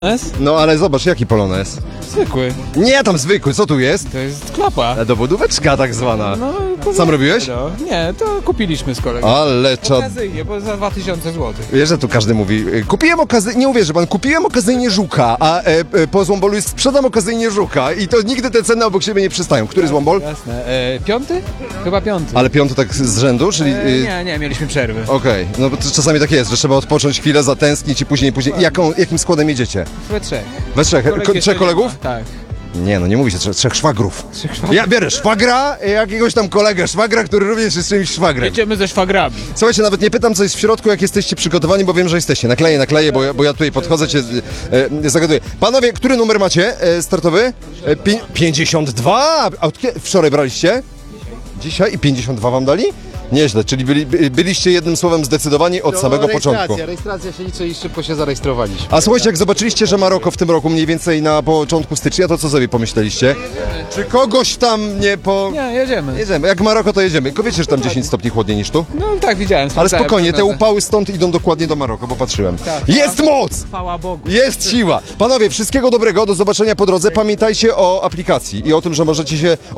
No ale zobacz, jaki polonez. Zwykły. Nie, tam zwykły, co tu jest? To jest klapa. Dobudóweczka tak zwana. No, Sam robiłeś? No, nie, to kupiliśmy z kolegą. Ale czad... Okazyjnie, bo za 2000 zł. Wiesz, że tu każdy mówi, kupiłem okazyjnie, nie uwierzy pan, kupiłem okazyjnie żuka, a po złombolu jest sprzedam okazyjnie żuka i to nigdy te ceny obok siebie nie przystają. Który złombol? Jasne. Piąty? Chyba piąty. Ale piąty tak z rzędu, czyli... Nie, mieliśmy przerwy. Okej, no bo to czasami tak jest, że trzeba odpocząć chwilę, zatęsknić i później. Jakim składem jedziecie? We trzech. We trzech? Kolegi jeszcze Trzech kolegów? nie ma. Tak. Nie, no nie mówi się trzech szwagrów. Trzech szwagrów. Ja biorę szwagra i jakiegoś tam kolegę szwagra, który również jest czymś szwagrem. Jedziemy ze szwagrami. Słuchajcie, nawet nie pytam, co jest w środku, jak jesteście przygotowani, bo wiem, że jesteście. Nakleję, bo ja tutaj podchodzę, cię zagaduję. Panowie, który numer macie startowy? 52? A wczoraj braliście? Dzisiaj i 52 wam dali? Nieźle, czyli byliście jednym słowem zdecydowani od samego początku. Rejestracja się liczy i szybko się zarejestrowaliśmy. A słuchajcie, jak zobaczyliście, że Maroko w tym roku mniej więcej na początku stycznia, to co sobie pomyśleliście? Czy kogoś tam nie po... Nie, jedziemy. Jedziemy. Jak Maroko, to jedziemy. Tylko wiecie, że tam 10 stopni chłodniej niż tu? No tak, widziałem. Ale sprawdzałem spokojnie, te prognozę. upały stąd idą dokładnie do Maroko, bo patrzyłem. Tak. Jest moc! Chwała Bogu. Jest siła! Panowie, wszystkiego dobrego, do zobaczenia po drodze. Pamiętajcie o aplikacji i o tym, że możecie się